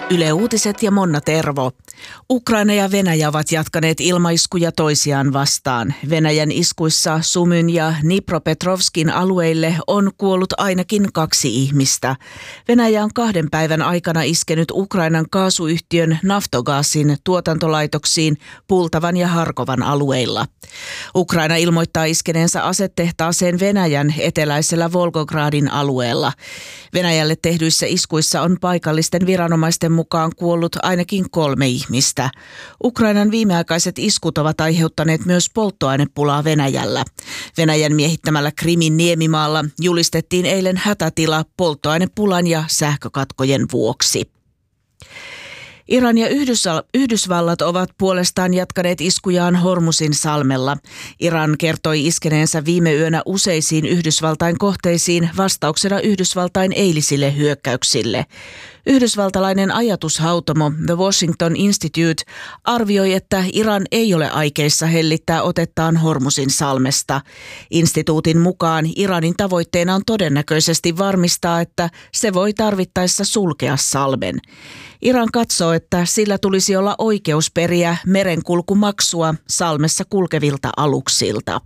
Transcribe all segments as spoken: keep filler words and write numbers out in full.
Yle Uutiset ja Monna Tervo. Ukraina ja Venäjä ovat jatkaneet ilmaiskuja toisiaan vastaan. Venäjän iskuissa Sumyn ja Dnipropetrovskin alueille on kuollut ainakin kaksi ihmistä. Venäjä on kahden päivän aikana iskenyt Ukrainan kaasuyhtiön Naftogazin tuotantolaitoksiin Pultavan ja Harkovan alueilla. Ukraina ilmoittaa iskeneensä asetehtaaseen Venäjän eteläisellä Volgogradin alueella. Venäjälle tehdyissä iskuissa on paikallisten viranomaisten mukaan kuollut ainakin kolme ihmistä. Ukrainan viimeaikaiset iskut ovat aiheuttaneet myös polttoainepulaa Venäjällä. Venäjän miehittämällä Krimin niemimaalla julistettiin eilen hätätila polttoainepulan ja sähkökatkojen vuoksi. Iran ja Yhdysvallat ovat puolestaan jatkaneet iskujaan Hormuzin salmella. Iran kertoi iskeneensä viime yönä useisiin Yhdysvaltain kohteisiin vastauksena Yhdysvaltain eilisille hyökkäyksille. Yhdysvaltalainen ajatushautomo The Washington Institute arvioi, että Iran ei ole aikeissa hellittää otettaan Hormuzin salmesta. Instituutin mukaan Iranin tavoitteena on todennäköisesti varmistaa, että se voi tarvittaessa sulkea salmen. Iran katsoo, että sillä tulisi olla oikeus periä merenkulkumaksua salmessa kulkevilta aluksilta.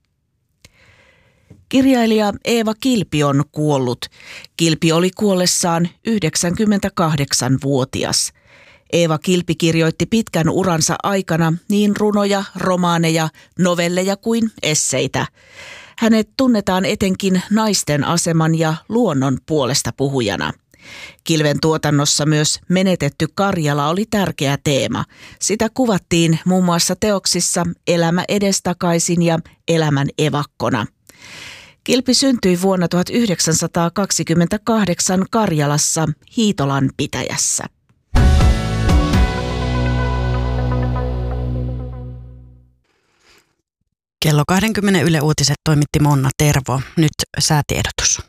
Kirjailija Eeva Kilpi on kuollut. Kilpi oli kuollessaan yhdeksänkymmentäkahdeksanvuotias. Eeva Kilpi kirjoitti pitkän uransa aikana niin runoja, romaaneja, novelleja kuin esseitä. Hänet tunnetaan etenkin naisten aseman ja luonnon puolesta puhujana. Kilven tuotannossa myös menetetty Karjala oli tärkeä teema. Sitä kuvattiin muun muassa teoksissa Elämä edestakaisin ja Elämän evakkona. Kilpi syntyi vuonna tuhatyhdeksänsataakaksikymmentäkahdeksan Karjalassa Hiitolan pitäjässä. Kello kaksikymmentä Yle Uutiset toimitti Monna Tervo. Nyt säätiedotus.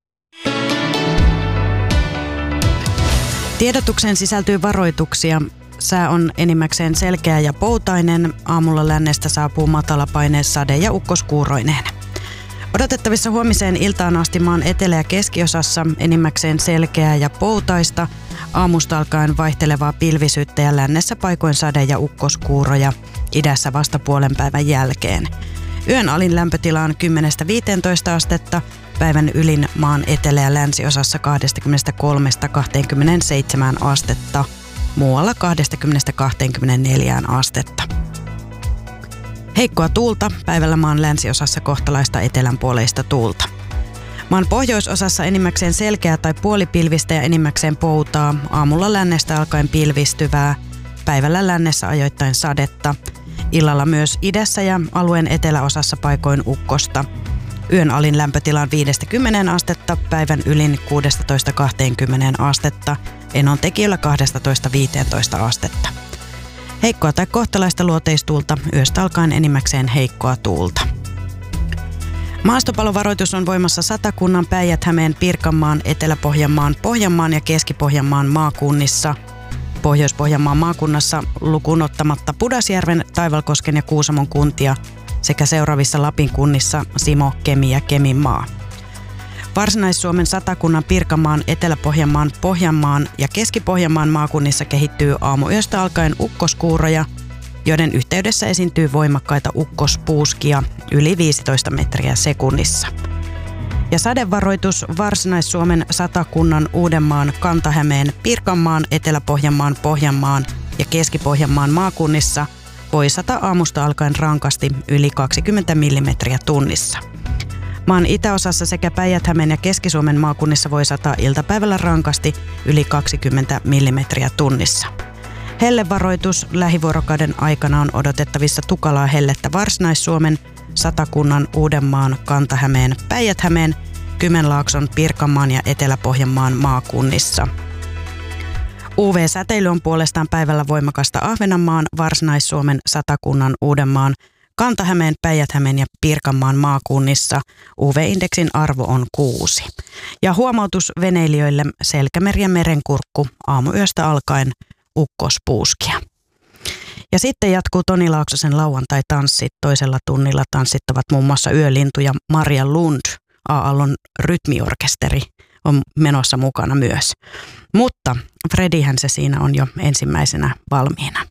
Tiedotukseen sisältyy varoituksia. Sää on enimmäkseen selkeä ja poutainen. Aamulla lännestä saapuu matalapaine sade- ja ukkoskuuroineen. Odotettavissa huomiseen iltaan asti maan etelä- ja keskiosassa enimmäkseen selkeää ja poutaista. Aamusta alkaen vaihtelevaa pilvisyyttä ja lännessä paikoin sade- ja ukkoskuuroja. Idässä vasta puolen päivän jälkeen. Yön alin lämpötila on kymmenestä viiteentoista astetta. Päivän ylin maan etelä- ja länsiosassa kaksikymmentäkolme kaksikymmentäseitsemän astetta. Muualla kaksikymmentä kaksikymmentäneljä astetta. Heikkoa tuulta, päivällä maan länsiosassa kohtalaista etelänpuoleista tuulta. Maan pohjoisosassa enimmäkseen selkeää tai puolipilvistä ja enimmäkseen poutaa. Aamulla lännestä alkaen pilvistyvää, päivällä lännessä ajoittain sadetta. Illalla myös idässä ja alueen eteläosassa paikoin ukkosta. Yön alin lämpötila on viidestä kymmeneen astetta, päivän ylin kuudestatoista kahteenkymmeneen astetta, enontekijöllä kaksitoista viisitoista astetta. Heikkoa tai kohtalaista luoteistuulta, yöstä alkaen enimmäkseen heikkoa tuulta. Maastopalovaroitus on voimassa Satakunnan, Päijät-Hämeen, Pirkanmaan, Etelä-Pohjanmaan, Pohjanmaan ja Keski-Pohjanmaan maakunnissa. Pohjois-Pohjanmaan maakunnassa lukuun ottamatta Pudasjärven, Taivalkosken ja Kuusamon kuntia sekä seuraavissa Lapin kunnissa Simo, Kemi ja Keminmaa. Varsinais-Suomen, Satakunnan, Pirkanmaan, Etelä-Pohjanmaan, Pohjanmaan ja Keski-Pohjanmaan maakunnissa kehittyy aamuyöstä alkaen ukkoskuuroja, joiden yhteydessä esiintyy voimakkaita ukkospuuskia yli viisitoista metriä sekunnissa. Ja sadevaroitus Varsinais-Suomen, Satakunnan, Uudenmaan, Kanta-Hämeen, Pirkanmaan, Etelä-Pohjanmaan, Pohjanmaan ja Keski-Pohjanmaan maakunnissa voi sata aamusta alkaen rankasti yli kaksikymmentä millimetriä tunnissa. Maan itäosassa sekä Päijät-Hämeen ja Keski-Suomen maakunnissa voi sataa iltapäivällä rankasti yli kaksikymmentä millimetriä tunnissa. Hellevaroitus lähivuorokauden aikana on odotettavissa tukalaa hellettä Varsinais-Suomen, Satakunnan, Uudenmaan, Kanta-Hämeen, Päijät-Hämeen, Kymenlaakson, Pirkanmaan ja Etelä-Pohjanmaan maakunnissa. U V-säteily on puolestaan päivällä voimakasta Ahvenanmaan, Varsinais-Suomen, Satakunnan, Uudenmaan, Kanta-Hämeen, Päijät-Hämeen ja Pirkanmaan maakunnissa. U V-indeksin arvo on kuusi. Ja huomautus veneilijöille: Selkämeri ja Merenkurkku aamuyöstä alkaen ukkospuuskia. Ja sitten jatkuu Toni Laaksosen lauantai-tanssit. Toisella tunnilla tanssittavat muun muassa Yölintu ja Maria Lund. A-Aallon rytmiorkesteri on menossa mukana myös. Mutta Fredihän se siinä on jo ensimmäisenä valmiina.